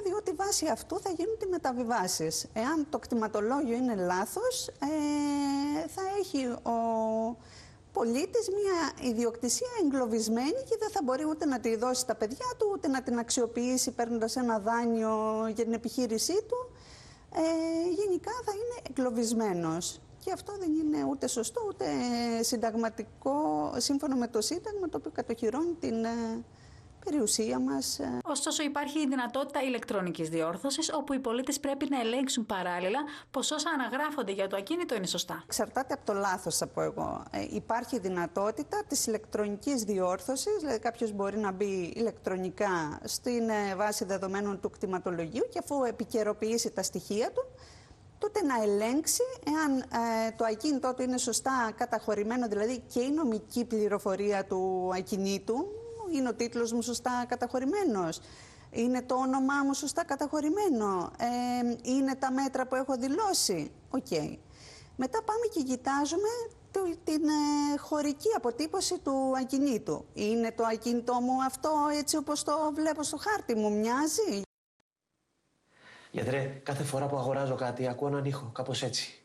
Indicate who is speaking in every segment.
Speaker 1: διότι βάσει αυτού θα γίνουν οι μεταβιβάσεις. Εάν το κτηματολόγιο είναι λάθος, θα έχει ο πολίτης μια ιδιοκτησία εγκλωβισμένη και δεν θα μπορεί ούτε να τη δώσει στα παιδιά του, ούτε να την αξιοποιήσει παίρνοντας ένα δάνειο για την επιχείρησή του. Γενικά θα είναι εγκλωβισμένος. Και αυτό δεν είναι ούτε σωστό, ούτε συνταγματικό, σύμφωνα με το Σύνταγμα, το οποίο κατοχυρώνει την περιουσία μας.
Speaker 2: Ωστόσο, υπάρχει η δυνατότητα ηλεκτρονικής διόρθωσης, όπου οι πολίτες πρέπει να ελέγξουν παράλληλα πως όσα αναγράφονται για το ακίνητο είναι σωστά.
Speaker 1: Εξαρτάται από το λάθος, θα πω εγώ. Υπάρχει η δυνατότητα της ηλεκτρονικής διόρθωσης, δηλαδή κάποιος μπορεί να μπει ηλεκτρονικά στην βάση δεδομένων του κτηματολογίου και αφού επικαιροποιήσει τα στοιχεία του, τότε να ελέγξει εάν το ακίνητό του είναι σωστά καταχωρημένο, δηλαδή και η νομική πληροφορία του ακινήτου. Είναι ο τίτλος μου σωστά καταχωρημένος, είναι το όνομά μου σωστά καταχωρημένο, είναι τα μέτρα που έχω δηλώσει. Okay. Μετά πάμε και κοιτάζουμε την χωρική αποτύπωση του ακινήτου. Είναι το ακίνητό μου αυτό έτσι όπως το βλέπω στο χάρτη μου, μοιάζει?
Speaker 3: Γιατρέ, κάθε φορά που αγοράζω κάτι ακούω έναν ήχο, κάπως έτσι.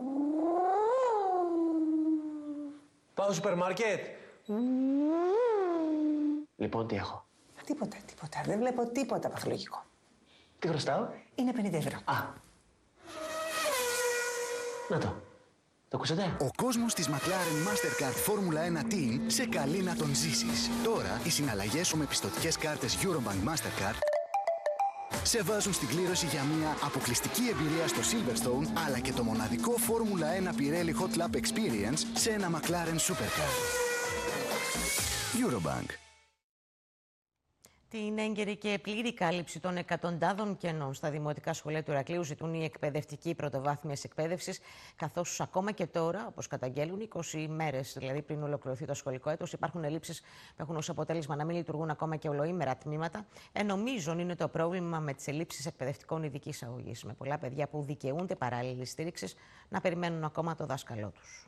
Speaker 3: Πάω στο σούπερ μάρκετ. Λοιπόν, τι έχω?
Speaker 4: Τίποτα. Δεν βλέπω τίποτα παθολογικό.
Speaker 3: Τι χρωστάω?
Speaker 4: Είναι 50 ευρώ.
Speaker 3: Α. Να το. Το ακούσατε?
Speaker 5: Ο κόσμος της McLaren Mastercard Formula 1 Team σε καλεί να τον ζήσεις. Τώρα, οι συναλλαγές σου με πιστωτικές κάρτες Eurobank Mastercard σε βάζουν στην κλήρωση για μια αποκλειστική εμπειρία στο Silverstone, αλλά και το μοναδικό Formula 1 Pirelli Hot Lap Experience σε ένα McLaren Supercar. Eurobank.
Speaker 6: Την έγκαιρη και πλήρη κάλυψη των εκατοντάδων κενών στα δημοτικά σχολεία του Ηρακλείου ζητούν οι εκπαιδευτικοί πρωτοβάθμιας εκπαίδευσης, καθώς ακόμα και τώρα, όπως καταγγέλουν, 20 μέρες δηλαδή πριν ολοκληρωθεί το σχολικό έτος, υπάρχουν ελλείψεις που έχουν ως αποτέλεσμα να μην λειτουργούν ακόμα και ολοήμερα τμήματα. Νομίζουν είναι το πρόβλημα με τις ελλείψεις εκπαιδευτικών ειδικής αγωγής, με πολλά παιδιά που δικαιούνται παράλληλη στήριξη να περιμένουν ακόμα το δάσκαλό τους.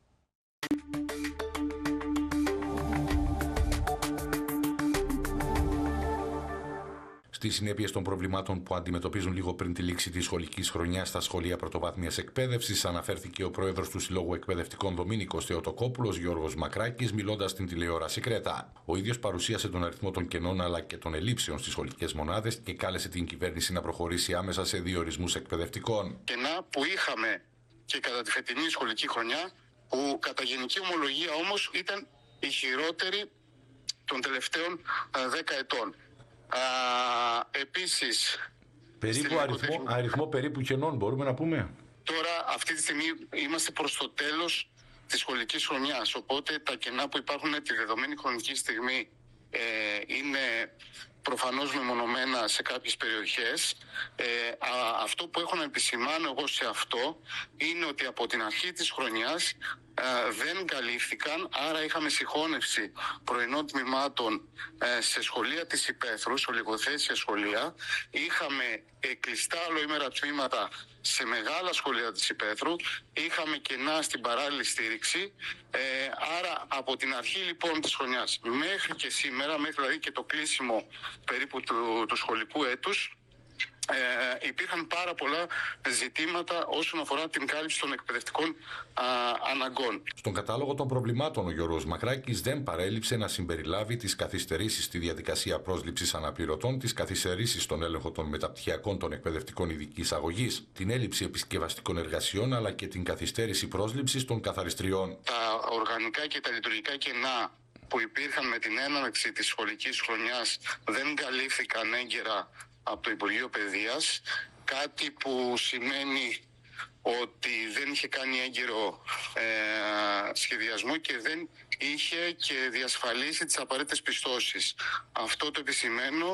Speaker 7: Στις συνέπειες των προβλημάτων που αντιμετωπίζουν λίγο πριν τη λήξη της σχολικής χρονιάς στα σχολεία πρωτοβάθμιας εκπαίδευσης, αναφέρθηκε ο πρόεδρος του Συλλόγου Εκπαιδευτικών Δομήνικος Θεοτοκόπουλος, Γιώργος Μακράκης, μιλώντας στην τηλεόραση Κρέτα. Ο ίδιος παρουσίασε τον αριθμό των κενών αλλά και των ελλείψεων στις σχολικές μονάδες και κάλεσε την κυβέρνηση να προχωρήσει άμεσα σε διορισμούς εκπαιδευτικών.
Speaker 8: Κενά που είχαμε και κατά τη φετινή σχολική χρονιά, που κατά γενική ομολογία όμως ήταν η χειρότερη των τελευταίων 10 ετών. Επίσης,
Speaker 7: περίπου αριθμό περίπου κενών μπορούμε να πούμε.
Speaker 8: Τώρα αυτή τη στιγμή είμαστε προς το τέλος της σχολικής χρονιάς, οπότε τα κενά που υπάρχουν τη δεδομένη χρονική στιγμή είναι προφανώς μεμονωμένα σε κάποιες περιοχές. Αυτό που έχω να επισημάνω εγώ σε αυτό είναι ότι από την αρχή της χρονιάς δεν καλύφθηκαν, άρα είχαμε συγχώνευση πρωινών τμήματων σε σχολεία της υπαίθρου, σε ολιγοθέσια σχολεία. Είχαμε κλειστά ολοήμερα τμήματα σε μεγάλα σχολεία της υπαίθρου. Είχαμε κενά στην παράλληλη στήριξη. Άρα από την αρχή λοιπόν της χρονιάς μέχρι και σήμερα, μέχρι δηλαδή και το κλείσιμο περίπου του σχολικού έτους, υπήρχαν πάρα πολλά ζητήματα όσον αφορά την κάλυψη των εκπαιδευτικών αναγκών.
Speaker 7: Στον κατάλογο των προβλημάτων, ο Γιώργος Μακράκης δεν παρέλειψε να συμπεριλάβει τις καθυστερήσεις στη διαδικασία πρόσληψης αναπληρωτών, τις καθυστερήσεις στον έλεγχο των μεταπτυχιακών των εκπαιδευτικών ειδικής αγωγής, την έλλειψη επισκευαστικών εργασιών αλλά και την καθυστέρηση πρόσληψης των καθαριστριών.
Speaker 8: Τα οργανικά και τα λειτουργικά κενά που υπήρχαν με την έναρξη της σχολικής χρονιάς δεν καλύφθηκαν έγκαιρα από το Υπουργείο Παιδείας, κάτι που σημαίνει ότι δεν είχε κάνει έγκαιρο σχεδιασμό και δεν είχε και διασφαλίσει τις απαραίτητες πιστώσεις. Αυτό το επισημαίνω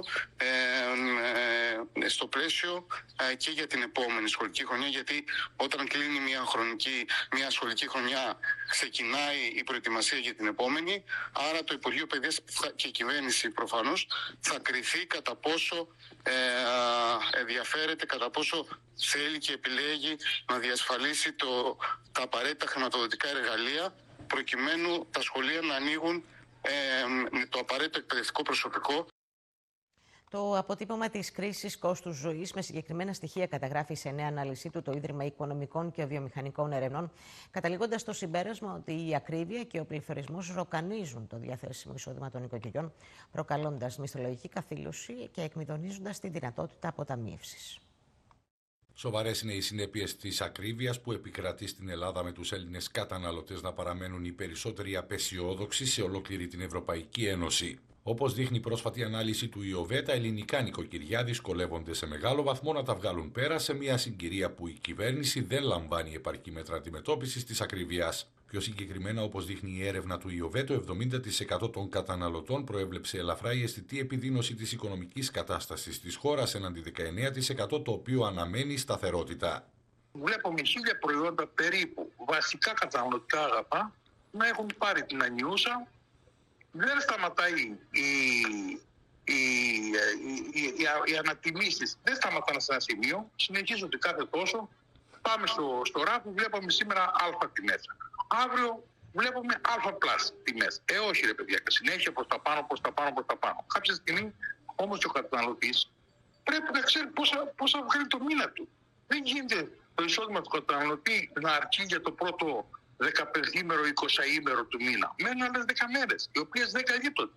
Speaker 8: στο πλαίσιο και για την επόμενη σχολική χρονιά, γιατί όταν κλείνει μια σχολική χρονιά ξεκινάει η προετοιμασία για την επόμενη, άρα το Υπουργείο Παιδείας και η κυβέρνηση προφανώς θα κριθεί κατά πόσο ενδιαφέρεται, κατά πόσο θέλει και επιλέγει να διασφαλίσει τα απαραίτητα χρηματοδοτικά εργαλεία προκειμένου τα σχολεία να ανοίγουν με το απαραίτητο εκπαιδευτικό προσωπικό.
Speaker 6: Το αποτύπωμα της κρίσης κόστους ζωής με συγκεκριμένα στοιχεία καταγράφει σε νέα ανάλυση του το Ίδρυμα Οικονομικών και Βιομηχανικών Ερευνών, καταλήγοντας στο συμπέρασμα ότι η ακρίβεια και ο πληθωρισμός ροκανίζουν το διαθέσιμο εισόδημα των οικοκυριών, προκαλώντας μισθολογική καθήλωση και εκμηδονίζοντας τη δυνατότητα αποταμίευσης.
Speaker 7: Σοβαρές είναι οι συνέπειες της ακρίβειας που επικρατεί στην Ελλάδα, με τους Έλληνες καταναλωτές να παραμένουν οι περισσότεροι απεσιόδοξοι σε ολόκληρη την Ευρωπαϊκή Ένωση. Όπως δείχνει η πρόσφατη ανάλυση του ΙΟΒΕ, τα ελληνικά νοικοκυριά δυσκολεύονται σε μεγάλο βαθμό να τα βγάλουν πέρα σε μια συγκυρία που η κυβέρνηση δεν λαμβάνει επαρκή μέτρα αντιμετώπισης της ακρίβειας. Πιο συγκεκριμένα, όπως δείχνει η έρευνα του ΙΟΒΕ, το 70% των καταναλωτών προέβλεψε ελαφρά η αισθητή επιδείνωση της οικονομικής κατάστασης της χώρας, έναντι 19% το οποίο αναμένει σταθερότητα.
Speaker 9: Βλέπουμε 1000 προϊόντα περίπου βασικά καταναλωτικά αγαθά να έχουν πάρει την ανιούσα. Δεν σταματάει οι ανατιμήσεις, δεν σταματάνε σε ένα σημείο, συνεχίζονται κάθε τόσο. Πάμε στο ράφι, βλέπουμε σήμερα α τιμές. Αύριο βλέπουμε α πλάς τιμές. Όχι ρε παιδιά, συνέχεια προς τα πάνω, προς τα πάνω, προς τα πάνω. Κάποια στιγμή όμως και ο καταναλωτής πρέπει να ξέρει πώς θα βγάλει το μήνα του. Δεν γίνεται το εισόδημα του καταναλωτή να αρκεί για το πρώτο 15ήμερο, 20ήμερο του μήνα. Μένουν άλλες 10 μέρες, οι οποίες δεν καλύπτονται.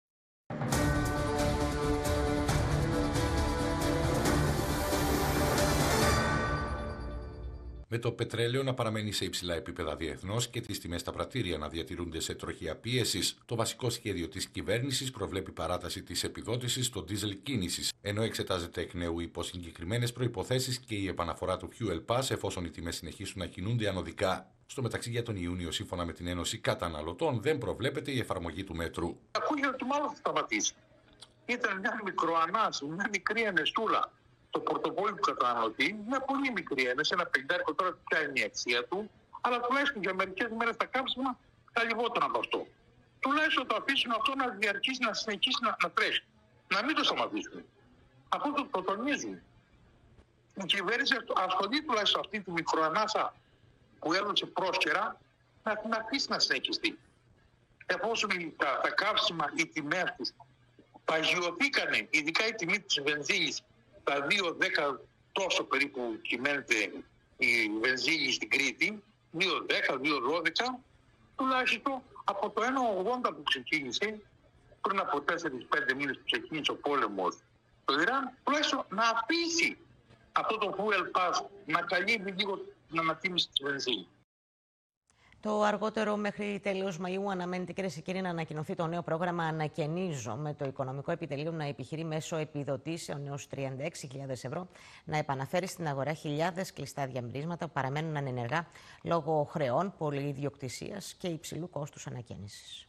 Speaker 7: Με το πετρέλαιο να παραμένει σε υψηλά επίπεδα διεθνώς και τις τιμές στα πρατήρια να διατηρούνται σε τροχιά πίεσης, το βασικό σχέδιο της κυβέρνησης προβλέπει παράταση της επιδότησης στο ντίζελ κίνησης, ενώ εξετάζεται εκ νέου υπό συγκεκριμένες προϋποθέσεις και η επαναφορά του Fuel Pass, εφόσον οι τιμές συνεχίσουν να κινούνται ανωδικά. Στο μεταξύ, για τον Ιούνιο, σύμφωνα με την Ένωση Καταναλωτών, δεν προβλέπεται η εφαρμογή του μέτρου.
Speaker 9: Ακούγεται ότι μάλλον θα σταματήσει. Ήταν μια μικροανάση, μια μικρή ενεστούλα. Το πορτοφόλι του καταναλωτή, μια πολύ μικρή ένεση, ένα 50 τώρα ποια είναι η αξία του, αλλά τουλάχιστον για μερικές μέρες τα κάψιμα θα λιγότερο από αυτό. Τουλάχιστον το αφήσουν αυτό να διαρκήσει, να συνεχίσει να τρέχει. Να μην το σταματήσουν. Αυτό το τονίζουν. Η κυβέρνηση ασχολεί τουλάχιστον αυτή τη μικροανάσα που έδωσε πρόσκαιρα να την αφήσει να συνεχιστεί. Εφόσον τα κάψιμα, οι τιμές τους παγιωθήκανε, ειδικά η τιμή της βενζίνης, τα 2,10 τόσο περίπου κυμαίνεται η βενζίνη στην Κρήτη, 2,10, 2,12, τουλάχιστον από το 1,80 που ξεκίνησε, πριν από 4-5 μήνες που ξεκίνησε ο πόλεμος στο Ιράν, τουλάχιστον να αφήσει αυτό το fuel pass να καλύψει λίγο την ανατίμηση της βενζίνης.
Speaker 6: Το αργότερο μέχρι τέλος Μαΐου αναμένεται, κυρίες και κύριοι, να ανακοινωθεί το νέο πρόγραμμα Ανακαινίζω, με το Οικονομικό Επιτελείο να επιχειρεί μέσω επιδοτήσεων έως 36.000 ευρώ να επαναφέρει στην αγορά χιλιάδες κλειστά διαμερίσματα που παραμένουν ανενεργά λόγω χρεών, πολυιδιοκτησίας και υψηλού κόστους ανακαίνησης.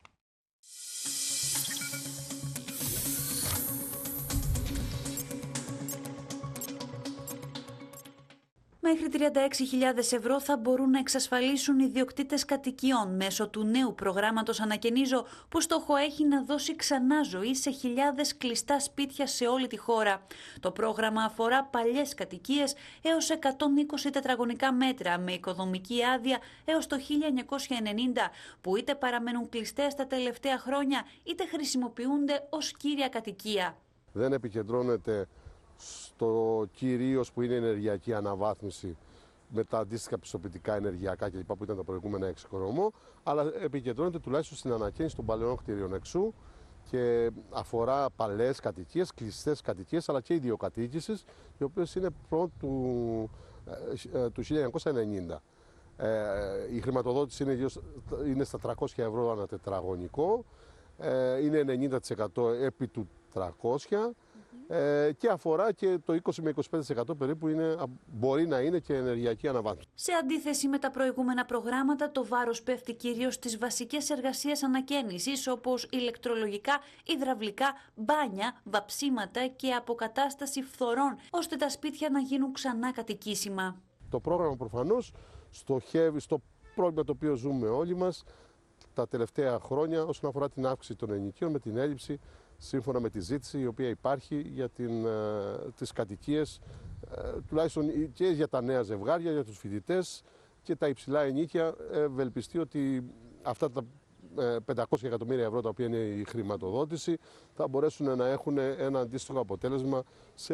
Speaker 10: Μέχρι 36.000 ευρώ θα μπορούν να εξασφαλίσουν οι ιδιοκτήτες κατοικιών μέσω του νέου προγράμματος Ανακαινίζω, που στόχο έχει να δώσει ξανά ζωή σε χιλιάδες κλειστά σπίτια σε όλη τη χώρα. Το πρόγραμμα αφορά παλιές κατοικίες έως 120 τετραγωνικά μέτρα με οικοδομική άδεια έως το 1990, που είτε παραμένουν κλειστές τα τελευταία χρόνια είτε χρησιμοποιούνται ως κύρια κατοικία.
Speaker 11: Δεν επικεντρώνεται στο κυρίως που είναι η ενεργειακή αναβάθμιση με τα αντίστοιχα πιστοποιητικά ενεργειακά κλπ. Που ήταν τα προηγούμενα εξοικονομώ, αλλά επικεντρώνεται τουλάχιστον στην ανακαίνιση των παλαιών κτηρίων εξού και αφορά παλαιές κατοικίες, κλειστές κατοικίες, αλλά και ιδιοκατοίκησης, οι οποίες είναι πρώτου του 1990. Η χρηματοδότηση είναι στα 300 ευρώ ανά τετραγωνικό, είναι 90% επί του 300. Και αφορά και το 20 με 25% περίπου μπορεί να είναι και ενεργειακή αναβάθμιση.
Speaker 10: Σε αντίθεση με τα προηγούμενα προγράμματα, το βάρος πέφτει κυρίως στις βασικές εργασίες ανακαίνησης, όπως ηλεκτρολογικά, υδραυλικά, μπάνια, βαψίματα και αποκατάσταση φθορών, ώστε τα σπίτια να γίνουν ξανά κατοικήσιμα.
Speaker 11: Το πρόγραμμα προφανώς στοχεύει στο πρόβλημα το οποίο ζούμε όλοι μας τα τελευταία χρόνια όσον αφορά την αύξηση των ενοικίων με την έλλειψη, σύμφωνα με τη ζήτηση η οποία υπάρχει για τις κατοικίες, τουλάχιστον και για τα νέα ζευγάρια, για τους φοιτητές και τα υψηλά ενοίκια. Ευελπιστεί ότι αυτά τα 500 εκατομμύρια ευρώ, τα οποία είναι η χρηματοδότηση, θα μπορέσουν να έχουν ένα αντίστοιχο αποτέλεσμα σε